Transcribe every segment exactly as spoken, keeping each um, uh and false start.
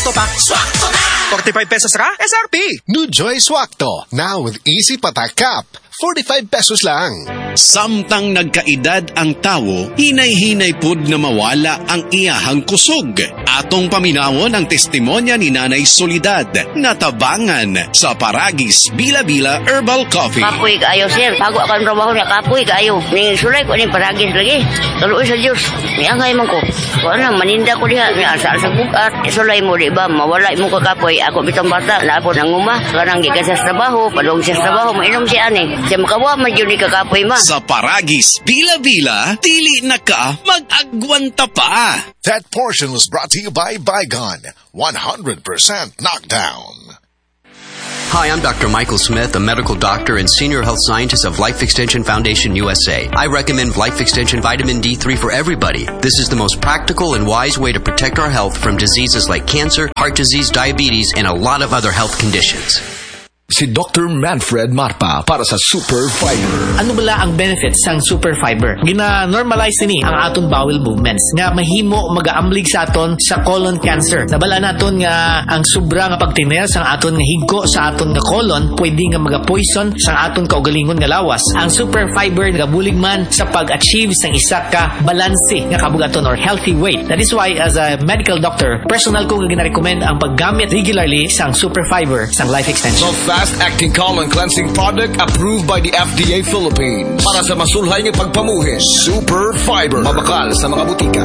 Swakto pa. Swakto na! forty-five pesos ra, S R P. New Joy Swakto, now with Easy Patak Cap. forty-five pesos lang. Samtang nagkaedad ang tawo, hinay-hinay pud na mawala ang iyahang kusog. Atong paminawon ang testimonya ni Nanay Solidad, natabangan sa Paragis Bila-Bila Herbal Coffee. Kapoy kaayo, sir. Bago ako ang trabaho niya, kapoy kaayo. Ning sulay ko ning Paragis lagi. Taluoy sa Diyos. Niangay man ko. Kung ano, maninda ko diha. Ni asa sa bukat. Sulay mo, di ba? Mawala mo ka kapoy. Ako bitang bata. Lapo ng uma. Karang gikan sa trabaho. Padong siya sa trabaho. Mainom siya ani. Siya makawa, magyuni ka kapoy ma. Sa Paragis Bila-Bila, dili na ka mag-agwanta pa. That portion was brought to you by Bygone. one hundred percent knockdown. Hi, I'm Doctor Michael Smith, a medical doctor and senior health scientist of Life Extension Foundation U S A. I recommend Life Extension Vitamin D three for everybody. This is the most practical and wise way to protect our health from diseases like cancer, heart disease, diabetes, and a lot of other health conditions. Si Doctor Manfred Marpa para sa Super Fiber. Ano bala ang benefits sang Super Fiber? Gina-normalize ni ang aton bowel movements nga mahimo magaamblig sa aton sa colon cancer. Nabala naton nga ang sobra nga pagtiner sang aton nga higko sa aton nga colon pwede nga maga-poison sang aton kaugalingon nga lawas. Ang Super Fiber nagabulig man sa pag-achieve sang isa ka balanse nga kabugaton or healthy weight. That is why as a medical doctor, personal ko nga gina-recommend ang paggamit regularly sang Super Fiber sang Life Extension. Fast-acting colon cleansing product approved by the F D A Philippines. Para sa masulhay ng pagpamuhin, Super Fiber. Mabakal sa mga butika.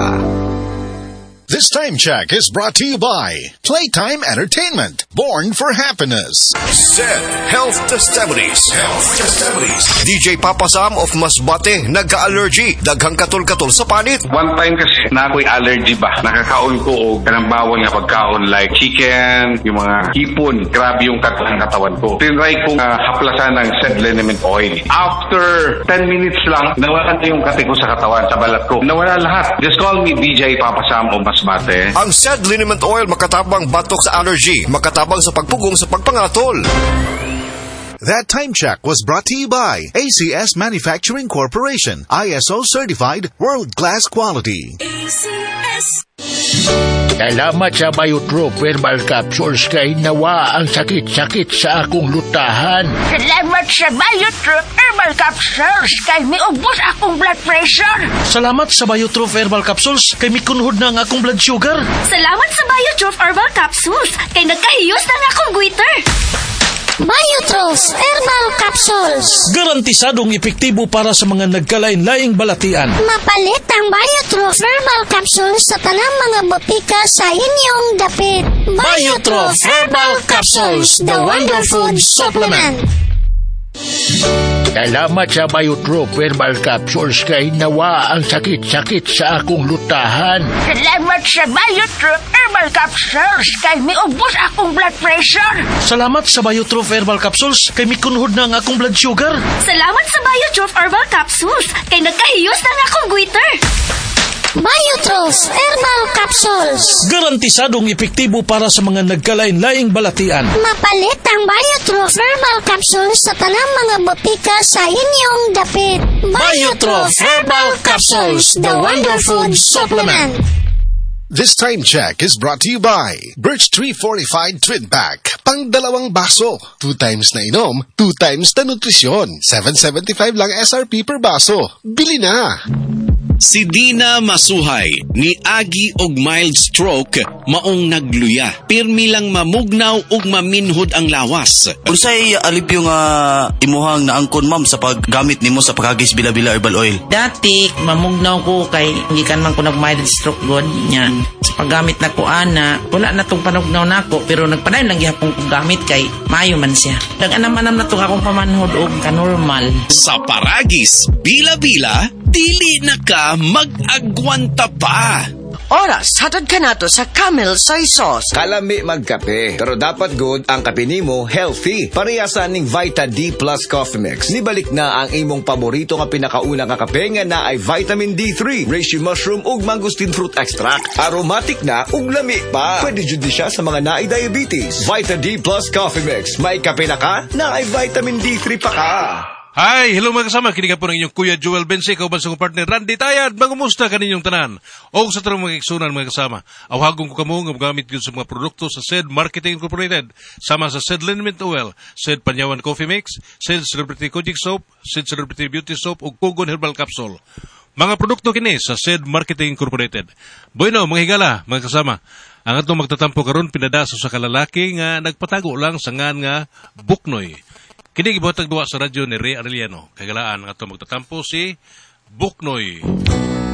This time check is brought to you by Playtime Entertainment, born for happiness. Zed Health Testimonies. Health Testimonies. D J Papa Sam of Masbate, nagka-allergy. Daghang katol-katol sa panit. One time kasi na ako'y allergy ba? Nakakaon ko o kanang bawal nga pagkaon like chicken, yung mga hipon. Grabe yung katang katawan ko. Tinry kong uh, haplasan ng Zed Liniment Oil. After ten minutes lang, nawala na yung kati ko sa katawan, sa balat ko. Nawala lahat. Just call me D J Papa Sam of Masbate. Ang Zed Liniment Oil makatabang batok sa allergy, makatabang sa pagpugong sa pagpangatol. That time check was brought to you by A C S Manufacturing Corporation, I S O certified, world-class quality. A C S. Salamat sa Biotrope Herbal Capsules kay nawa ang sakit-sakit sa akong lutahan. Salamat sa Biotrope Herbal Capsules kay miubos akong blood pressure. Salamat sa Biotrope Herbal Capsules kay mikunhod na ang akong blood sugar. Salamat sa Biotrope Herbal Capsules kay nagkahiyos na ang akong goiter. Biotrope Herbal Capsules. Garantisadong epektibo para sa mga nagkalain-laing balatian. Mapalit ang Biotrope Herbal Capsules sa tanang mga botika sa inyong dapit. Biotrope Herbal Capsules, the Wonder Food Supplement. Salamat sa Biotrope Herbal Capsules kay nawa ang sakit-sakit sa akong lutahan. Salamat sa Biotrope Herbal Capsules kay miubos akong blood pressure. Salamat sa Biotrope Herbal Capsules kay mikunhod na ang akong blood sugar. Salamat sa Biotrope Herbal Capsules kay nagkahiyos na ang akong goiter. Biotrope Herbal Capsules. Garantisadong epektibo para sa mga nagkalain-laing balatian. Mapalit ang Biotrope Herbal Capsules sa tanang mga botika sa inyong dapit. Biotrope Herbal Capsules, the Wonder Food Supplement. This time check is brought to you by Birch Tree Fortified Twin Pack. Pang dalawang baso. Two times na inom, two times na nutrisyon. seven seventy-five lang S R P per baso. Bili na! Si Dina Masuhay ni agi og mild stroke maong nagluya. Pirmi lang mamugnaw og maminhod ang lawas. Unsay alipyo nga imuhang naangkon ma'am sa paggamit nimo sa Paragis Bila-Bila Herbal Oil? Dati mamugnaw ko kay hindi kan man ko nag mild stroke god nya. Sa paggamit na ko ana, wala na tong panugnaw nako pero nagpadayon lang gihapon kong gamit kay mayo man siya. Dag-anam-anam na tong akong pamanhod og kanormal. Sa Paragis Bila-Bila, dili na ka mag-agwanta pa. Oras, hatad ka nato sa Camel Soy Sauce. Kalami magkape, pero dapat good ang kape nimo healthy. Parehasan ning Vita D Plus Coffee Mix. Nibalik na ang imong paborito nga pinakauna nga kape nga na ay vitamin D three, reishi mushroom ug mangosteen fruit extract. Aromatic na ug lami pa. Pwede jud siya sa mga naay diabetes. Vita D Plus Coffee Mix. May kape na ka, na ay vitamin D three pa ka. Hi, hello mga kasama. Kini ka po ng inyong Kuya Joel Bense, kauban sa kong partner Randy Tayad. Mangumusta ka ninyong tanan? O sa tarong mga iksunan mga kasama. Awhagong ko kamo nga magamit yun sa mga produkto sa S E D Marketing Incorporated. Sama sa S E D Liniment Oil, S E D Panyawan Coffee Mix, S E D Celebrity Kojic Soap, S E D Celebrity Beauty Soap, ug Kugon Herbal Capsule. Mga produkto kini sa S E D Marketing Incorporated. Bueno, mga higala, mga kasama. Ang atong magtatampo karon pinadaso sa kalalaki nga nagpatago lang sa ngan nga Buknoy. Kini gibuhatag duwa sa radyo ni Ray Arellano. Kagalaan nga ito magtatampo si Buknoy.